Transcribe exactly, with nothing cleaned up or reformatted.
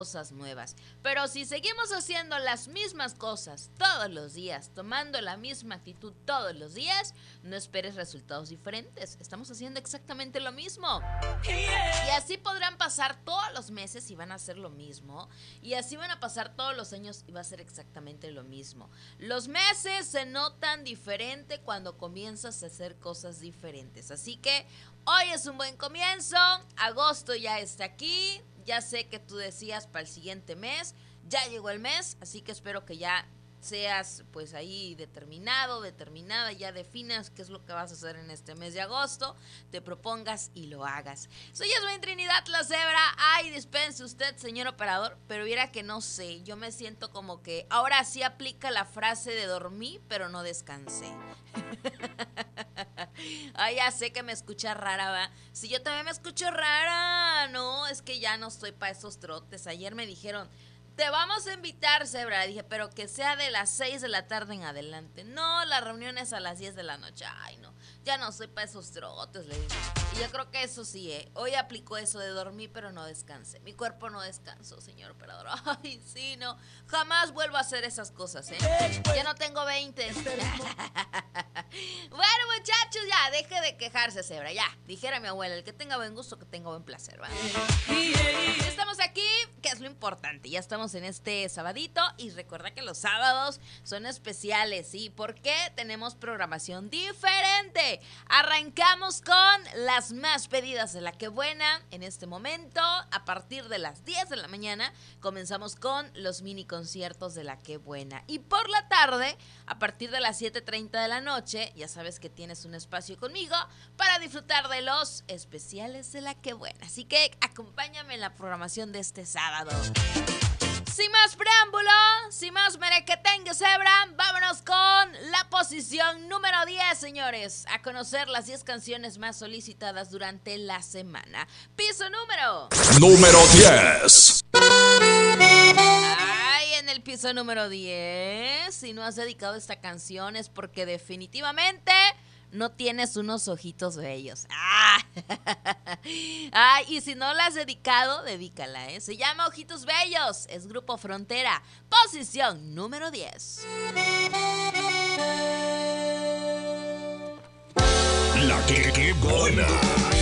cosas nuevas. Pero si seguimos haciendo las mismas cosas todos los días, tomando la misma actitud todos los días, no esperes resultados diferentes. Estamos haciendo exactamente lo mismo. Y así podrán pasar todos los meses y van a hacer lo mismo. Y así van a pasar todos los años y va a ser exactamente lo mismo. Los meses se notan diferente cuando comienzas a hacer cosas diferentes. Así que hoy es un buen comienzo. Agosto ya está aquí. Ya sé que tú decías para el siguiente mes, ya llegó el mes, así que espero que ya seas pues ahí determinado, determinada, ya definas qué es lo que vas a hacer en este mes de agosto, te propongas y lo hagas. Soy Yasmin Trinidad la Cebra. Ay, dispense usted, señor operador, pero viera que no sé, yo me siento como que ahora sí aplica la frase de dormí, pero no descansé. Ay, ya sé que me escucha rara, ¿va? Si yo también me escucho rara, no, es que ya no estoy para esos trotes. Ayer me dijeron, te vamos a invitar, Zebra. Dije, pero que sea de las seis de la tarde en adelante. No, la reunión es a las diez de la noche. Ay, no, ya no soy para esos trotes, le dije. Y yo creo que eso sí, ¿eh? Hoy aplicó eso de dormir, pero no descansé. Mi cuerpo no descansó, señor operador. Ay, sí, no, jamás vuelvo a hacer esas cosas, ¿eh? Ya no tengo veinte. Bueno, muchachos, ya, deje de quejarse, Zebra, ya. Dijera mi abuela, el que tenga buen gusto, que tenga buen placer, ¿vale? Estamos aquí, que es lo importante. Ya estamos en este sabadito y recuerda que los sábados son especiales, ¿sí? Porque tenemos programación diferente. Arrancamos con las más pedidas de La Que Buena. En este momento, a partir de las diez de la mañana, comenzamos con los mini conciertos de La Que Buena. Y por la tarde, a partir de las siete treinta de la noche, ya sabes que tienes un espacio conmigo para disfrutar de los especiales de La Que Buena. Así que acompáñame en la programación de este sábado. Sin más preámbulo, sin más merequetengue, Zebra, vámonos con la posición número diez, señores. A conocer las diez canciones más solicitadas durante la semana. Piso número... Número diez. Ay, en el piso número diez, si no has dedicado esta canción es porque definitivamente no tienes unos ojitos bellos. Ah. Ay, y si no la has dedicado, dedícala, ¿eh? Se llama Ojitos Bellos, es Grupo Frontera, posición número diez. La que, que buena.